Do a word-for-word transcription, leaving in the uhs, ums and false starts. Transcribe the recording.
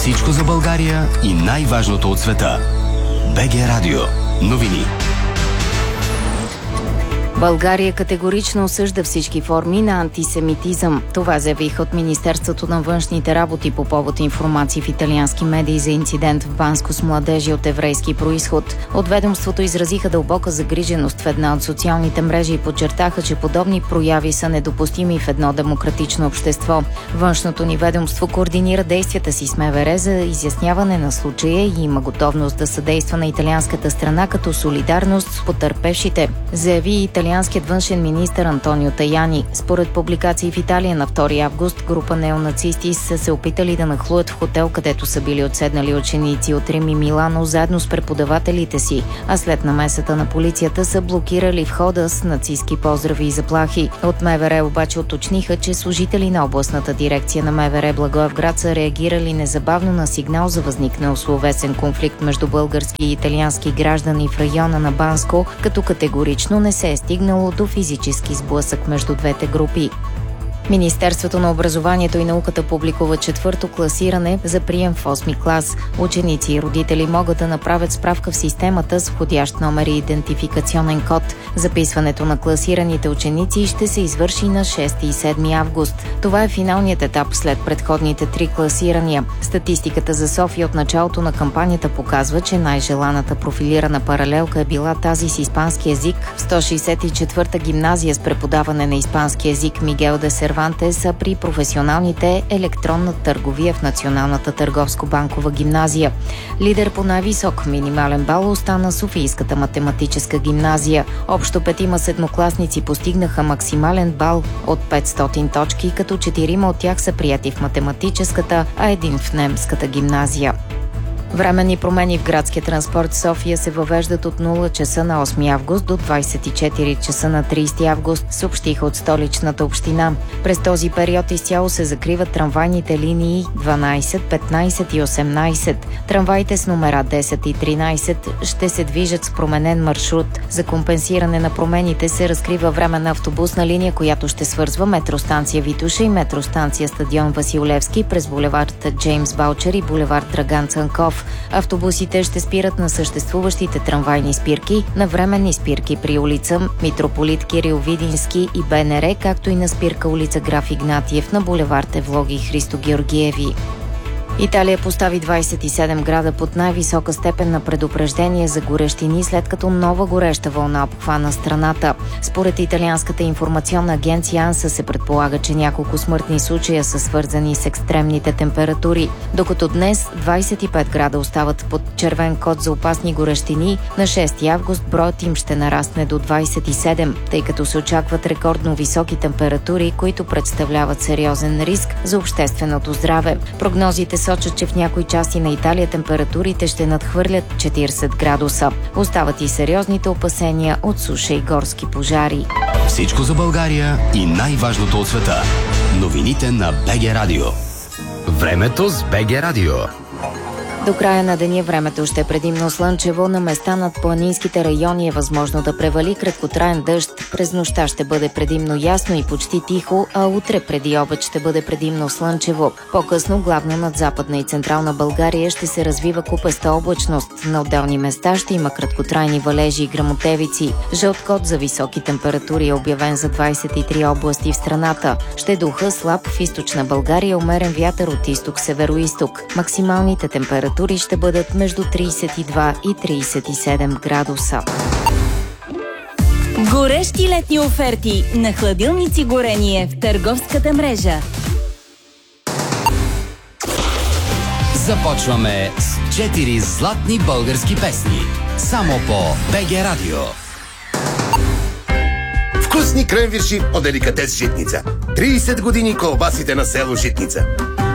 Всичко за България и най-важното от света. БГ Радио. Новини. България категорично осъжда всички форми на антисемитизъм. Това заявиха от Министерството на външните работи по повод информации в италиански медии за инцидент в Банско с младежи от еврейски происход. От ведомството изразиха дълбока загриженост в една от социалните мрежи и подчертаха, че подобни прояви са недопустими в едно демократично общество. Външното ни ведомство координира действията си с МВР за изясняване на случая и има готовност да съдейства на италианската страна като солидарност с потърпевшите, заяви италианският Италианският външен министър Антонио Таяни. Според публикации в Италия на втори август, група неонацисти са се опитали да нахлуят в хотел, където са били отседнали ученици от Рим и Милано заедно с преподавателите си, а след намесата на полицията са блокирали входа с нацистки поздрави и заплахи. От МВР обаче уточниха, че служители на областната дирекция на МВР Благоевград са реагирали незабавно на сигнал за възникнал словесен конфликт между български и италиански граждани в района на Банско, като категорично не се е стигнало до физически сблъсък между двете групи. Министерството на образованието и науката публикува четвърто класиране за прием в осми клас. Ученици и родители могат да направят справка в системата с входящ номер и идентификационен код. Записването на класираните ученици ще се извърши на шести и седми август. Това е финалният етап след предходните три класирания. Статистиката за София от началото на кампанията показва, че най-желаната профилирана паралелка е била тази с испански език в сто шейсет и четвърта гимназия с преподаване на испански език Мигел де Сервантес, са при професионалните електронна търговия в Националната търговско-банкова гимназия. Лидер по най-висок минимален бал остана Софийската математическа гимназия. Общо петима седмокласници постигнаха максимален бал от петстотин точки, като четирима от тях са прияти в математическата, а един в немската гимназия. Временни промени в градския транспорт в София се въвеждат от нула часа на осми август до двадесет и четири часа на тридесети август, съобщиха от столичната община. През този период изцяло се закриват трамвайните линии дванадесет, петнадесет и осемнадесет. Трамваите с номера десет и тринадесет ще се движат с променен маршрут. За компенсиране на промените се разкрива временна автобусна линия, която ще свързва метростанция Витоша и метростанция Стадион Васил Левски през булевард Джеймс Баучер и булевард Драган Цанков. Автобусите ще спират на съществуващите трамвайни спирки, на временни спирки при улица Митрополит Кирил Видински и БНР, както и на спирка улица Граф Игнатиев на булевард Евлоги Христо Георгиеви. Италия постави двадесет и седем града под най-висока степен на предупреждение за горещини, след като нова гореща вълна обхвана страната. Според италианската информационна агенция АНСА се предполага, че няколко смъртни случая са свързани с екстремните температури. Докато днес двадесет и пет града остават под червен код за опасни горещини, на шести август броят им ще нарасне до двадесет и седем, тъй като се очакват рекордно високи температури, които представляват сериозен риск за общественото здраве. Прогнозите сочат, че в някои части на Италия температурите ще надхвърлят четиридесет градуса. Остават и сериозните опасения от суша и горски пожари. Всичко за България и най-важното от света. Новините на БГ Радио. Времето с БГ Радио. До края на деня времето ще е предимно слънчево, на места над планинските райони е възможно да превали краткотраен дъжд. През нощта ще бъде предимно ясно и почти тихо, а утре преди обед ще бъде предимно слънчево. По-късно, главно над Западна и Централна България, ще се развива купеста облачност. На отделни места ще има краткотрайни валежи и гръмотевици. Жълт код за високи температури е обявен за двадесет и три области в страната. Ще духа слаб в източна България, умерен вятър от изток-североизток. Максималните температури ще бъдат между тридесет и два и тридесет и седем градуса. Горещи летни оферти на хладилници горение в търговската мрежа. Започваме с четири златни български песни. Само по БГ Радио. Вкусни кренвирши от деликатес Житница. тридесет години колбасите на село Житница.